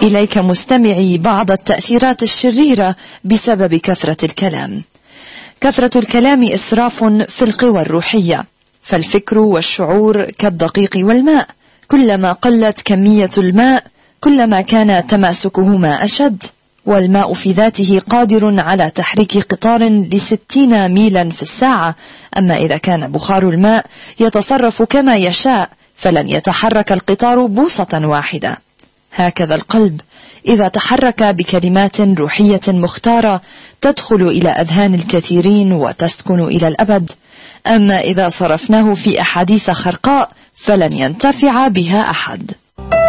إليك مستمعي بعض التأثيرات الشريرة بسبب كثرة الكلام. كثرة الكلام إسراف في القوى الروحية، فالفكر والشعور كالدقيق والماء، كلما قلت كمية الماء كلما كان تماسكهما أشد، والماء في ذاته قادر على تحريك قطار ل60 ميلا في الساعة، أما إذا كان بخار الماء يتصرف كما يشاء فلن يتحرك القطار بوصة واحدة. هكذا القلب إذا تحرك بكلمات روحية مختارة تدخل إلى أذهان الكثيرين وتسكن إلى الأبد، أما إذا صرفناه في أحاديث خرقاء فلن ينتفع بها أحد.